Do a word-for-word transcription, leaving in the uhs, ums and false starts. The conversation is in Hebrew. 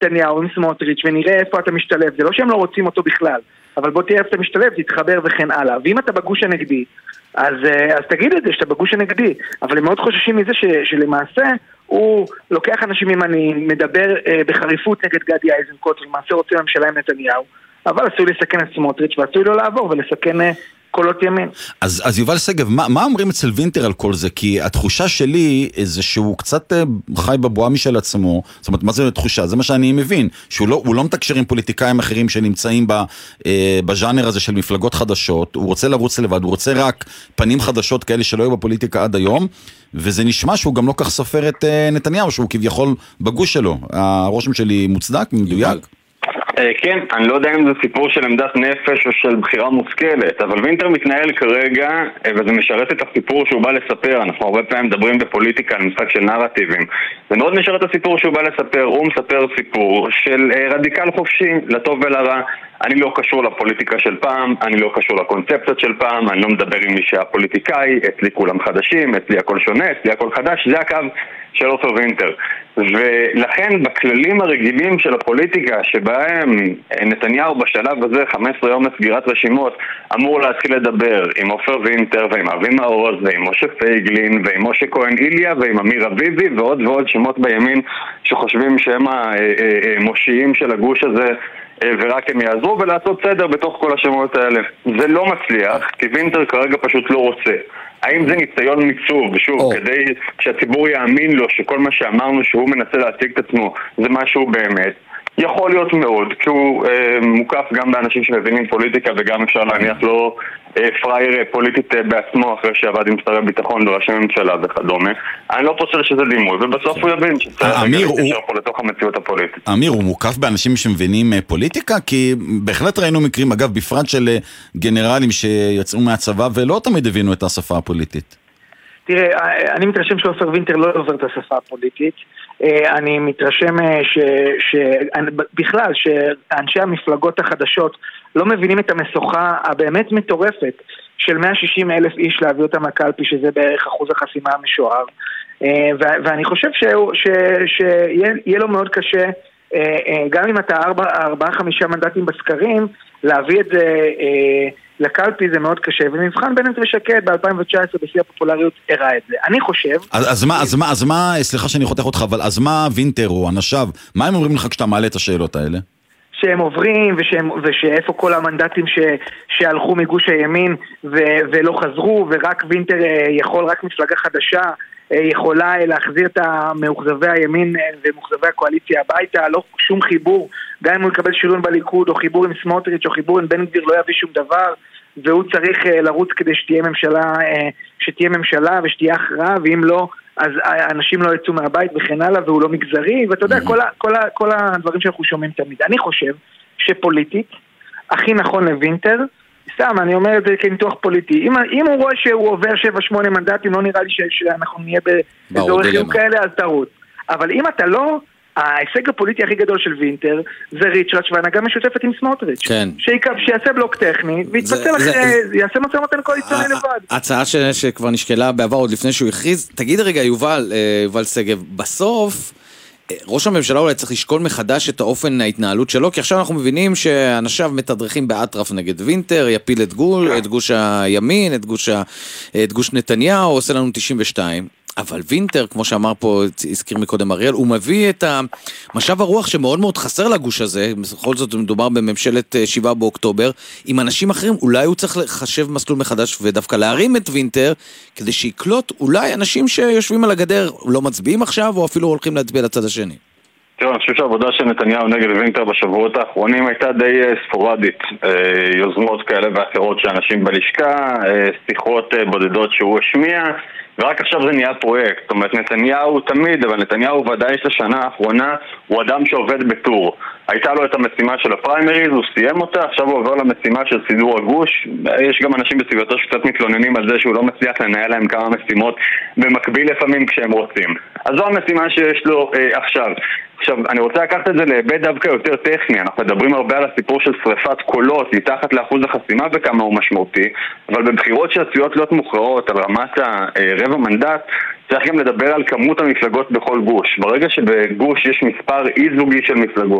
נתניהו עם סמוטריץ' ונראה איפה אתה משתלב. זה לא שהם לא רוצים אותו בכלל, אבל בוא תראה איפה אתה משתלב, תתחבר וכן הלאה. ואם אתה בגוש הנגדי, אז, אז תגיד את זה, שאתה בגוש הנגדי. אבל הם מאוד חוששים מזה ש, שלמעשה הוא לוקח אנשים ימניים, מדבר אה, בחריפות נגד גדי איזנקוט, ולמעשה רוצה לממשלה עם נתניהו, אבל עשוי לסכן את סמוטריץ' ועשוי לא לעבור ולסכן אה, קולות ימין. אז, אז יובל סגב, מה, מה אומרים אצל וינטר על כל זה? כי התחושה שלי זה שהוא קצת חי בבועה משל עצמו. זאת אומרת, מה זה תחושה? זה מה שאני מבין. שהוא לא, הוא לא מתקשר עם פוליטיקאים אחרים שנמצאים ב, אה, בז'אנר הזה של מפלגות חדשות. הוא רוצה לרוץ לבד, הוא רוצה רק פנים חדשות כאלה שלא היו בפוליטיקה עד היום. וזה נשמע שהוא גם לא כך סופר את אה, נתניהו, שהוא כביכול בגוש שלו. הרושם שלי מוצדק, מדויק. כן, אני לא יודע אם זה סיפור של עמדת נפש או של בחירה מושכלת, אבל וינטר מתנהל כרגע, וזה משרת את הסיפור שהוא בא לספר. אנחנו הרבה פעמים מדברים בפוליטיקה על משחק של נרטיבים. זה מאוד משרת את הסיפור שהוא בא לספר. הוא מספר סיפור של רדיקל חופשי, לטוב ולרע. אני לא קשור לפוליטיקה של פעם, אני לא קשור לקונספציות של פעם, אני לא מדבר עם מי שהיה פוליטיקאי, אצלי כולם חדשים, אצלי הכל שונה, אצלי הכל חדש. זה הקו של אותו וינטר. ולכן בכללים הרגילים של הפוליטיקה שבהם נתניהו בשלב הזה חמישה עשר יום לסגירת רשימות אמור להתחיל לדבר עם עופר וינטר ועם אבי מעוז ועם משה פייגלין ועם משה כהן איליה ועם אמיר אביבי ועוד ועוד שמות בימין שחושבים שהם המושיעים של הגוש הזה ורק הם יעזרו, ולעשות סדר בתוך כל השמות האלה. זה לא מצליח, כי וינטר כרגע פשוט לא רוצה. האם זה ניסיון מיצוב, שוב, oh. כדי שהציבור יאמין לו שכל מה שאמרנו שהוא מנסה להציג את עצמו זה משהו באמת? יכול להיות מאוד, כי הוא אה, מוקף גם באנשים שמבינים פוליטיקה, וגם אפשר להניח לו אה, פרייר פוליטית אה, בעצמו, אחרי שעבד עם שרי ביטחון וראשי ממשלה וכדומה. אני לא פוסל שזה דימוי, ובסוף הוא יבין שצריך להתקשר פה לתוך המציאות הפוליטית. אמיר, הוא מוקף באנשים שמבינים אה, פוליטיקה? כי בהחלט ראינו מקרים, אגב, בפרט של אה, גנרלים שיצאו מהצבא, ולא תמיד הבינו את השפה הפוליטית. תראה, אני מתרשם שעופר וינטר לא עובר את השפה הפוליטית. אני מתרשם שבכלל שאנשי המפלגות החדשות לא מבינים את המשוכה הבאמת מטורפת של מאה ושישים אלף איש להביא אותם לקלפי, שזה בערך אחוז החסימה המשוער. ואני חושב שיהיה לו מאוד קשה, גם אם אתה ארבעה חמישה מנדטים בסקרים, להביא את זה לקלפי זה מאוד קשה, ומבחן בנט ושקד ב-אלפיים תשע עשרה בשיא הפופולריות הראה את זה. אני חושב... אז, אז מה, אז מה, אז מה, סליחה שאני חותך אותך, אבל אז מה וינטר או אנשיו, מה הם אומרים לך כשאתה מעלה את השאלות האלה? שהם עוברים, ושהם, ושאיפה כל המנדטים ש, שהלכו מגוש הימין ו, ולא חזרו, ורק וינטר יכול, רק מפלגה חדשה יכולה להחזיר את המאוכזבי הימין ומאוכזבי הקואליציה הביתה, לא שום חיבור, גם אם הוא יקבל שריון בליכוד או חיבור עם סמוטריץ' או חיבור עם בן גביר לא יביא שום דבר, והוא צריך לרוץ כדי שתהיה ממשלה, שתהיה ממשלה ושתהיה הכרעה, ואם לא, אז אנשים לא יצאו מהבית וכן הלאה, והוא לא מגזרי, ואתה יודע, כל, ה, כל, ה, כל הדברים שאנחנו שומעים תמיד. אני חושב שפוליטית, הכי נכון לוינטר, סתם, אני אומר את זה כניתוח פוליטי. אם, אם הוא רואה שהוא עובר שבע שמונה מנדטים, לא נראה לי ש, שאנחנו נהיה באזורי חיוב כאלה, אז תרוץ. אבל אם אתה לא, ההישג הפוליטי הכי גדול של וינטר זה ריצ'רץ' והנהגה משותפת עם סמוטריץ'. כן. שיעשה בלוק טכני, ויתפצל אחרי, יעשה מצא מתן קואליציוני לבד. הצעה שכבר נשקלה בעבר עוד לפני שהוא הכריז. תגיד רגע, יובל, יובל סגב, בסוף ראש הממשלה אולי צריך לשקול מחדש את האופן ההתנהלות שלו, כי עכשיו אנחנו מבינים שאנשיו מתדרכים באטרף נגד וינטר, יפיל את גול, את גוש הימין, את גוש, את גוש נתניהו, עושה לנו תשעים ושתיים. אבל וינטר, כמו שאמר פה, הזכיר מקודם אריאל, הוא מביא את המשאב הרוח שמאוד מאוד חסר לגוש הזה, בכל זאת מדובר בממשלת שבעה באוקטובר, עם אנשים אחרים, אולי הוא צריך לחשב מסלול מחדש ודווקא להרים את וינטר, כדי שיקלוט אולי אנשים שיושבים על הגדר, לא מצביעים עכשיו, או אפילו הולכים להצביע לצד השני. תראו, אני חושב שהעבודה של נתניהו נגד וינטר בשבועות האחרונים הייתה די ספורדית. יוזמות כאלה ואחרות שאנשים בלשכה, שיחות בודדות שהוא השמיע, ורק עכשיו זה נהיה פרויקט. זאת אומרת, נתניהו תמיד, אבל נתניהו ודאי לשנה האחרונה, הוא אדם שעובד בטור. הייתה לו את המשימה של הפריימריז, הוא סיים אותה, עכשיו הוא עובר למשימה של סידור הגוש. יש גם אנשים בסביבתו שקצת מתלוננים על זה שהוא לא מצליח לנהל להם כמה משימות במקביל לפעמים כשהם רוצים. אז זו המשימה שיש לו אה, עכשיו. עכשיו, אני רוצה לקחת את זה להיבט דווקא יותר טכני. אנחנו מדברים הרבה על הסיפור של שריפת קולות מתחת לאחוז החסימה וכמה הוא משמעותי, אבל בבחירות שעשויות להיות מוכרעות על רמת הרבע מנדט, צריך גם לדבר על כמות המפלגות בכל גוש. ברגע שבגוש יש מספר אי זוגי של מפלגות,